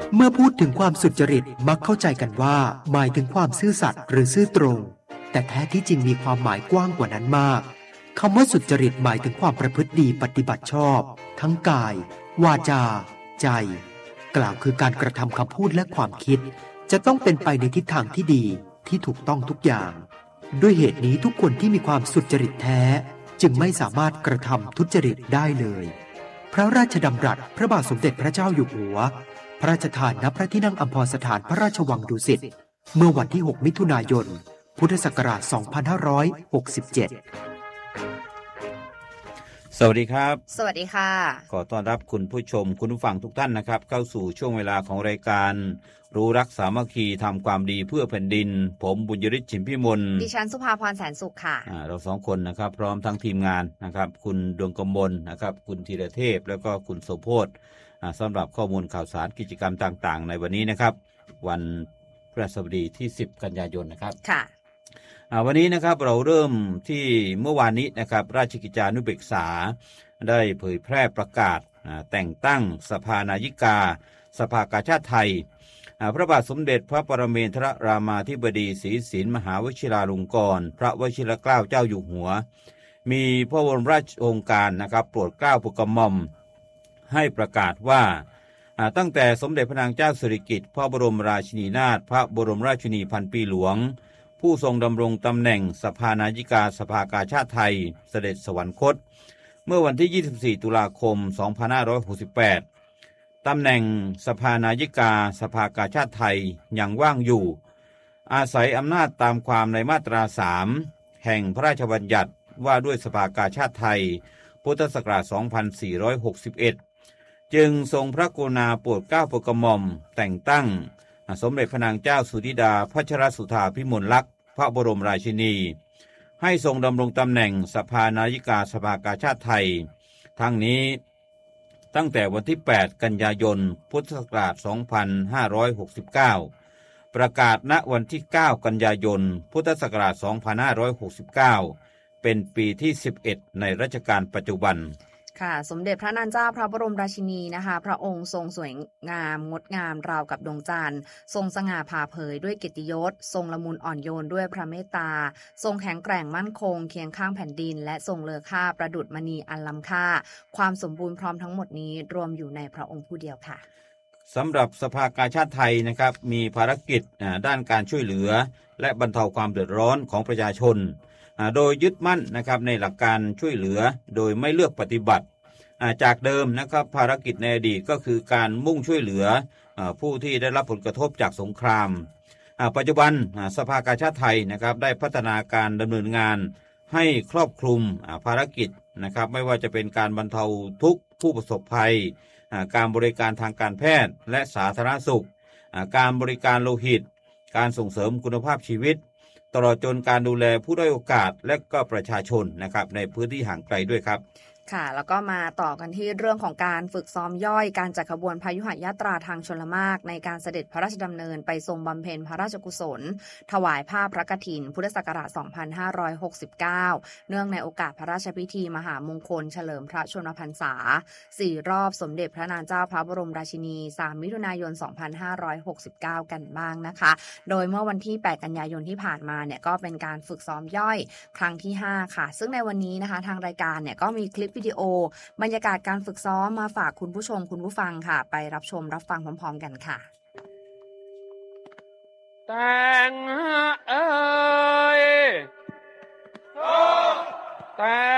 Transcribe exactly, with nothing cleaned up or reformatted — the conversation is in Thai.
เมื่อพูดถึงความสุจริตมักเข้าใจกันว่าหมายถึงความซื่อสัตย์หรือซื่อตรงแต่แท้ที่จริงมีความหมายกว้างกว่านั้นมากคำว่าสุจริตหมายถึงความประพฤติดีปฏิบัติชอบทั้งกายวาจาใจกล่าวคือการกระทำคำพูดและความคิดจะต้องเป็นไปในทิศทางที่ดีที่ถูกต้องทุกอย่างด้วยเหตุนี้ทุกคนที่มีความสุจริตแท้จึงไม่สามารถกระทำทุจริตได้เลยพระราชดำรัสพระบาทสมเด็จพระเจ้าอยู่หัวพระราชทานณพระที่นั่งอัมพรสถานพระราชวังดุสิตเมื่อวันที่หกมิถุนายนพุทธศักราชสองพันห้าร้อยหกสิบเจ็ดสวัสดีครับสวัสดีค่ะขอต้อนรับคุณผู้ชมคุณผู้ฟังทุกท่านนะครับเข้าสู่ช่วงเวลาของรายการรู้รักสามัคคีทำความดีเพื่อแผ่นดินผมบุญยฤทธิ์ฉิมพิมลดิฉันสุภาพรแสนสุขค่ะเราสองคนนะครับพร้อมทั้งทีมงานนะครับคุณดวงกมลนะครับคุณธีรเทพแล้วก็คุณโสโภชสำหรับข้อมูลข่าวสารกิจกรรมต่างๆในวันนี้นะครับวันพฤหัสบดีที่สิบกันยายนนะครับค่ะวันนี้นะครับเราเริ่มที่เมื่อวานนี้นะครับราชกิจจานุเบกษาได้เผยแพร่ประกาศแต่งตั้งสภานายิกาสภากาชาติไทยพระบาทสมเด็จพระปรเมนทรรามาธิบดีศรีสินมหาวชิราลงกรณ์พระวชิรเกล้าเจ้าอยู่หัวมีพระบรมราชโองการนะครับโปรดเกล้าโปรดกระหม่อมให้ประกาศว่าตั้งแต่สมเด็จพระนางเจ้าสิริกิติ์พระบรมราชินีนาถพระบรมราชินีพันปีหลวงผู้ทรงดำรงตำแหน่งสภานายิกาสภากาชาติไทยเสด็จสวรรคตเมื่อวันที่ยี่สิบสี่ตุลาคมสองพันห้าร้อยหกสิบแปดตำแหน่งสภานายิกาสภากาชาติไทยยังว่างอยู่อาศัยอำนาจตามความในมาตราสามแห่งพระราชบัญญัติว่าด้วยสภากาชาติไทยพุทธศักราชสองพันสี่ร้อยหกสิบเอ็ดจึงทรงพระกรุณาโปรดเกล้าโปรดกระหม่อมแต่งตั้งสมเด็จพระนางเจ้าสุธิดาพัชรสุธาภิมลลักษณ์พระบรมราชินีให้ทรงดำรงตำแหน่งสภานายิกาสภากาชาติไทยทั้งนี้ตั้งแต่วันที่แปดกันยายนพุทธศักราชสองพันห้าร้อยหกสิบเก้าประกาศณวันที่เก้ากันยายนพุทธศักราชสองพันห้าร้อยหกสิบเก้าเป็นปีที่สิบเอ็ดในรัชกาลปัจจุบันค่ะสมเด็จพระนางเจ้าพระบรมราชินีนะคะพระองค์ทรงสวยงามงดงามราวกับดวงจันทร์ทรงสง่าผ่าเผยด้วยเกียรติยศทรงละมุนอ่อนโยนด้วยพระเมตตาทรงแข็งแกร่งมั่นคงเคียงข้างแผ่นดินและทรงเลอค่าประดุจมณีอันล้ำค่าความสมบูรณ์พร้อมทั้งหมดนี้รวมอยู่ในพระองค์ผู้เดียวค่ะสำหรับสภากาชาติไทยนะครับมีภารกิจด้านการช่วยเหลือและบรรเทาความเดือดร้อนของประชาชนโดยยึดมั่นนะครับในหลักการช่วยเหลือโดยไม่เลือกปฏิบัติจากเดิมนะครับภารกิจในอดีตก็คือการมุ่งช่วยเหลือผู้ที่ได้รับผลกระทบจากสงครามปัจจุบันสภากาชาติไทยนะครับได้พัฒนาการดำเนินงานให้ครอบคลุมภารกิจนะครับไม่ว่าจะเป็นการบรรเทาทุกข์ผู้ประสบภัยการบริการทางการแพทย์และสาธารณสุขการบริการโลหิตการส่งเสริมคุณภาพชีวิตตลอดจนการดูแลผู้ด้อยโอกาสและก็ประชาชนนะครับในพื้นที่ห่างไกลด้วยครับค่ะแล้วก็มาต่อกันที่เรื่องของการฝึกซ้อมย่อยการจัดขบวนพายุหยาตราทางชลมารในการเสด็จพระราชดำเนินไปทรงบำเพ็ญพระราชกุศลถวายผ้าพระกฐินพุทธศักราชสองพันห้าร้อยหกสิบเก้าเนื่องในโอกาสพระราชพิธีมหามงคลเฉลิมพระชนมพรรษาสี่รอบสมเด็จพระนางเจ้าพระบรมราชินีสามมิถุนายนสองพันห้าร้อยหกสิบเก้ากันบ้างนะคะโดยเมื่อวันที่แปดกันยายนที่ผ่านมาเนี่ยก็เป็นการฝึกซ้อมย่อยครั้งที่ห้าค่ะซึ่งในวันนี้นะคะทางรายการเนี่ยก็มีคลิปวิดีโอบรรยากาศการฝึกซ้อมมาฝากคุณผู้ชมคุณผู้ฟังค่ะไปรับชมรับฟังพร้อมๆกันค่ะแต่งเอ่ยแต่